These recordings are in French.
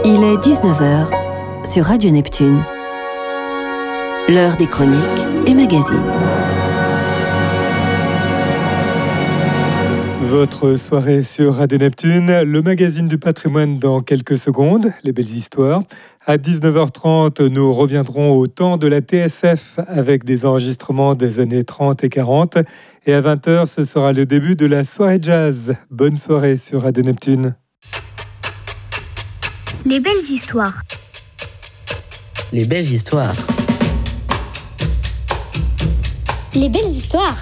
Il est 19h sur Radio Neptune. L'heure des chroniques et magazines. Votre soirée sur Radio Neptune, le magazine du patrimoine dans quelques secondes, les belles histoires. À 19h30, nous reviendrons au temps de la TSF avec des enregistrements des années 30 et 40. Et à 20h, ce sera le début de la soirée jazz. Bonne soirée sur Radio Neptune. Les belles histoires. Les belles histoires. Les belles histoires.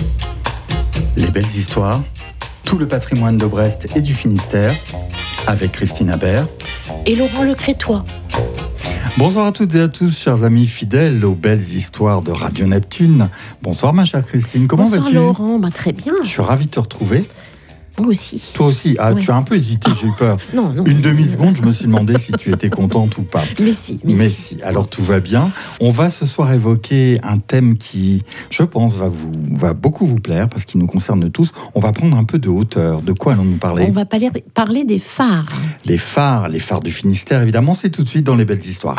Les belles histoires. Tout le patrimoine de Brest et du Finistère, avec Christine Habert et Laurent Le Crétois. Bonsoir à toutes et à tous, chers amis fidèles aux belles histoires de Radio Neptune. Bonsoir ma chère Christine, comment vas-tu ? Bonsoir Laurent, très bien. Je suis ravi de te retrouver. Moi aussi. Toi aussi. Ah, ouais. Tu as un peu hésité, j'ai eu peur. Non. Une demi-seconde, je me suis demandé si tu étais contente ou pas. Mais si. Alors tout va bien. On va ce soir évoquer un thème qui, je pense, va beaucoup vous plaire parce qu'il nous concerne tous. On va prendre un peu de hauteur. De quoi allons-nous parler ? On va parler des phares. Les phares du Finistère, évidemment. C'est tout de suite dans les belles histoires.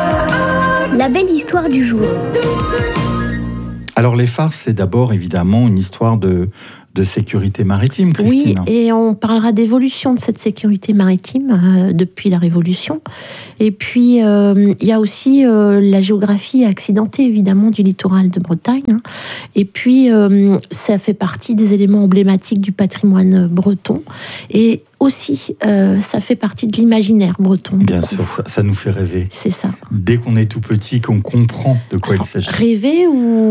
La belle histoire du jour. Alors les phares, c'est d'abord évidemment une histoire de sécurité maritime, Christine. Oui, et on parlera d'évolution de cette sécurité maritime depuis la Révolution. Et puis, il y a aussi la géographie accidentée, évidemment, du littoral de Bretagne. Et puis, ça fait partie des éléments emblématiques du patrimoine breton. Et aussi, ça fait partie de l'imaginaire breton. Bien sûr, ça nous fait rêver. C'est ça. Dès qu'on est tout petit, qu'on comprend de quoi il s'agit. Rêver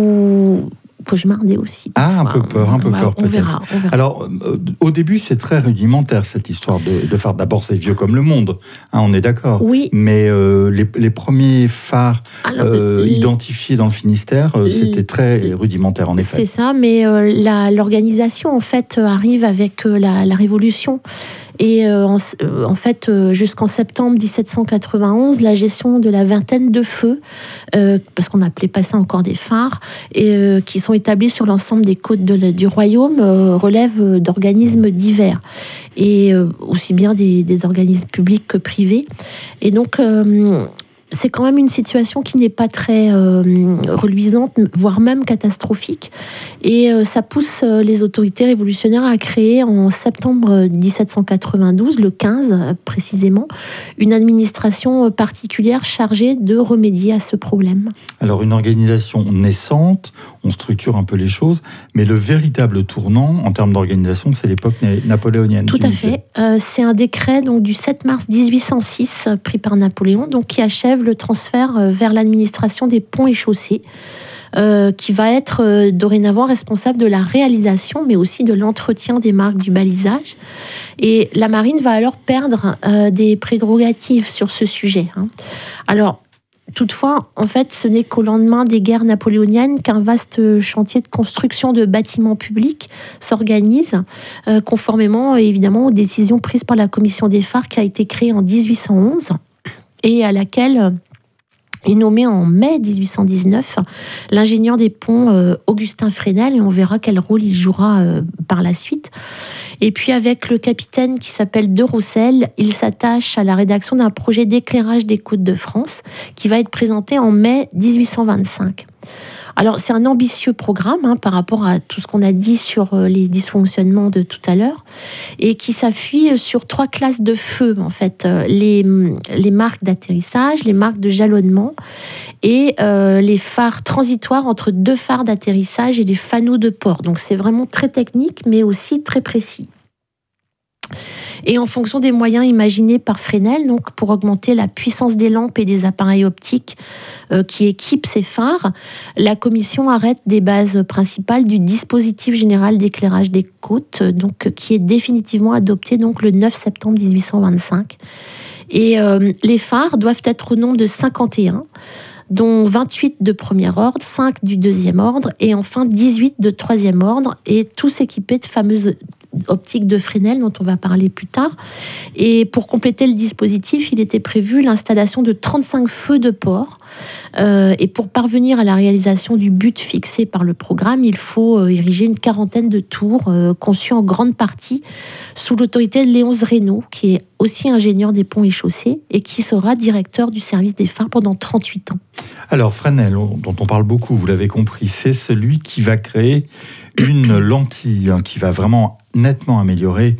ou cauchemarder aussi. Ah, un peu peur peut-être. On verra. Alors, au début, c'est très rudimentaire cette histoire de phare. D'abord, c'est vieux comme le monde, on est d'accord. Oui. Mais les premiers phares identifiés dans le Finistère, c'était très rudimentaire en effet. C'est ça, mais l'organisation en fait arrive avec la Révolution. Et en fait, jusqu'en septembre 1791, la gestion de la vingtaine de feux, parce qu'on n'appelait pas ça encore des phares, et qui sont établis sur l'ensemble des côtes du royaume, relève d'organismes divers, et aussi bien des organismes publics que privés. Et donc, c'est quand même une situation qui n'est pas très reluisante, voire même catastrophique. Et ça pousse les autorités révolutionnaires à créer en septembre 1792, le 15 précisément, une administration particulière chargée de remédier à ce problème. Alors une organisation naissante, on structure un peu les choses, mais le véritable tournant en termes d'organisation, c'est l'époque napoléonienne. Tout à fait. C'est un décret donc, du 7 mars 1806 pris par Napoléon, donc, qui achève le transfert vers l'administration des ponts et chaussées, qui va être dorénavant responsable de la réalisation, mais aussi de l'entretien des marques du balisage. Et la marine va alors perdre des prérogatives sur ce sujet. Alors, toutefois, en fait, ce n'est qu'au lendemain des guerres napoléoniennes qu'un vaste chantier de construction de bâtiments publics s'organise, conformément évidemment aux décisions prises par la commission des phares qui a été créée en 1811 et à laquelle est nommé en mai 1819 l'ingénieur des ponts Augustin Fresnel, et on verra quel rôle il jouera par la suite. Et puis avec le capitaine qui s'appelle De Roussel, il s'attache à la rédaction d'un projet d'éclairage des côtes de France qui va être présenté en mai 1825. Alors, c'est un ambitieux programme par rapport à tout ce qu'on a dit sur les dysfonctionnements de tout à l'heure, et qui s'appuie sur 3 classes de feux, en fait. Les marques d'atterrissage, les marques de jalonnement et les phares transitoires entre 2 phares d'atterrissage et les fanaux de port. Donc, c'est vraiment très technique, mais aussi très précis. Et en fonction des moyens imaginés par Fresnel, donc pour augmenter la puissance des lampes et des appareils optiques qui équipent ces phares, la commission arrête des bases principales du dispositif général d'éclairage des côtes, donc qui est définitivement adopté donc le 9 septembre 1825. Et les phares doivent être au nombre de 51, dont 28 de premier ordre, 5 du deuxième ordre et enfin 18 de troisième ordre, et tous équipés de fameuses optique de Fresnel dont on va parler plus tard. Et pour compléter le dispositif, il était prévu l'installation de 35 feux de port. Et pour parvenir à la réalisation du but fixé par le programme, il faut ériger une quarantaine de tours conçues en grande partie sous l'autorité de Léonce Reynaud, qui est aussi ingénieur des ponts et chaussées, et qui sera directeur du service des phares pendant 38 ans. Alors Fresnel, dont on parle beaucoup, vous l'avez compris, c'est celui qui va créer une lentille qui va vraiment nettement améliorer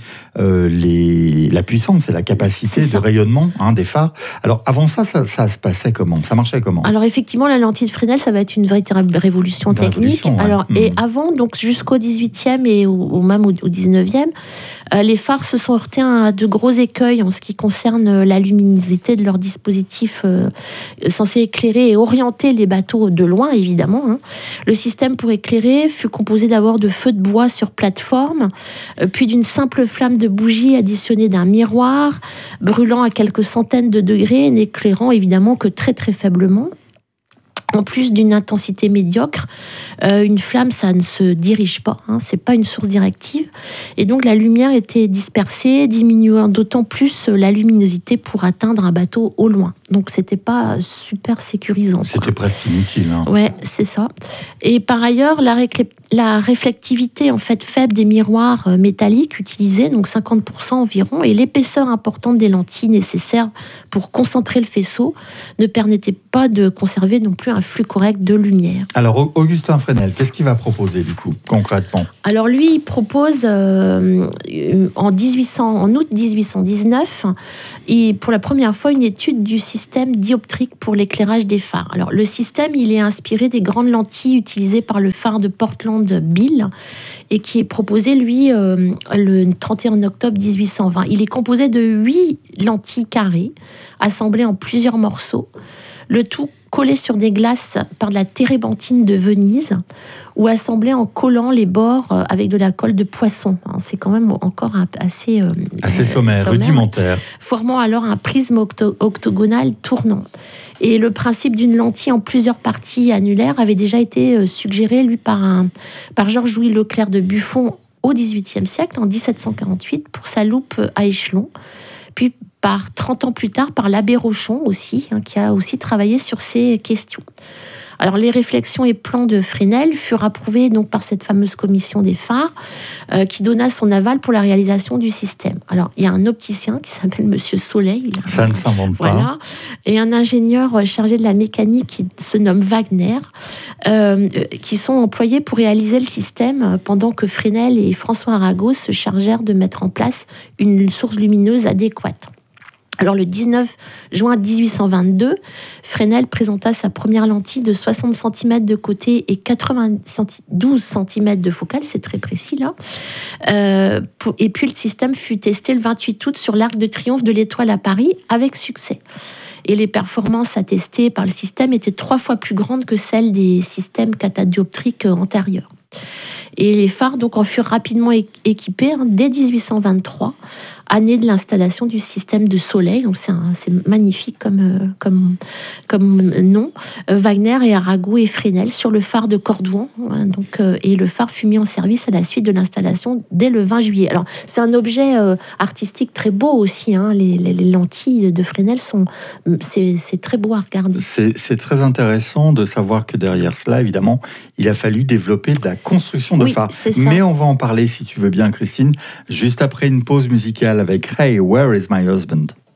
la puissance et la capacité de rayonnement des phares. Alors avant ça se passait comment? Ça marchait comment? Alors effectivement, la lentille de Fresnel, ça va être une véritable révolution technique. Ouais. Alors, et avant, donc jusqu'au 18e et même au 19e, les phares se sont heurtés à de gros écueils en ce qui concerne la luminosité de leur dispositif censé éclairer et orienter les bateaux de loin, évidemment. Le système pour éclairer fut composé d'abord de feux de bois sur plateforme, puis d'une simple flamme de bougie additionnée d'un miroir, brûlant à quelques centaines de degrés et n'éclairant évidemment que très très faiblement. En plus d'une intensité médiocre, une flamme, ça ne se dirige pas, c'est pas une source directive. Et donc la lumière était dispersée, diminuant d'autant plus la luminosité pour atteindre un bateau au loin. Donc c'était pas super sécurisant. C'était presque inutile. Ouais, c'est ça. Et par ailleurs, la réflectivité en fait faible des miroirs métalliques utilisés, donc 50% environ, et l'épaisseur importante des lentilles nécessaires pour concentrer le faisceau ne permettait pas de conserver non plus un flux correct de lumière. Alors Augustin Fresnel, qu'est-ce qu'il va proposer du coup, concrètement? Alors lui, il propose en août 1819, pour la première fois une étude du système dioptrique pour l'éclairage des phares. Alors le système, il est inspiré des grandes lentilles utilisées par le phare de Portland Bill et qui est proposé, lui, le 31 octobre 1820. Il est composé de 8 lentilles carrées, assemblées en plusieurs morceaux, le tout collé sur des glaces par de la térébenthine de Venise ou assemblé en collant les bords avec de la colle de poisson. C'est quand même encore assez sommaire, rudimentaire. Formant alors un prisme octogonal tournant. Et le principe d'une lentille en plusieurs parties annulaires avait déjà été suggéré, lui, par Georges-Louis Leclerc de Buffon au XVIIIe siècle, en 1748, pour sa loupe à échelon. Puis, 30 ans plus tard, par l'abbé Rochon aussi, qui a aussi travaillé sur ces questions. Alors, les réflexions et plans de Fresnel furent approuvés donc par cette fameuse commission des phares qui donna son aval pour la réalisation du système. Alors, il y a un opticien qui s'appelle Monsieur Soleil. Ça ne s'invente pas. Voilà. Et un ingénieur chargé de la mécanique qui se nomme Wagner, qui sont employés pour réaliser le système pendant que Fresnel et François Arago se chargèrent de mettre en place une source lumineuse adéquate. Alors, le 19 juin 1822, Fresnel présenta sa première lentille de 60 cm de côté et 92 cm de focale, c'est très précis là. Et puis, le système fut testé le 28 août sur l'Arc de Triomphe de l'Étoile à Paris avec succès. Et les performances attestées par le système étaient 3 fois plus grandes que celles des systèmes catadioptriques antérieurs. Et les phares donc en furent rapidement équipés dès 1823, année de l'installation du système de soleil. Donc c'est magnifique comme nom. Wagner et Arago et Fresnel sur le phare de Cordouan. Et le phare fut mis en service à la suite de l'installation dès le 20 juillet. Alors c'est un objet artistique très beau aussi. Les lentilles de Fresnel c'est très beau à regarder. C'est très intéressant de savoir que derrière cela, évidemment, il a fallu développer de la construction de phare. Mais on va en parler, si tu veux bien, Christine, juste après une pause musicale avec Hey, Where is my husband?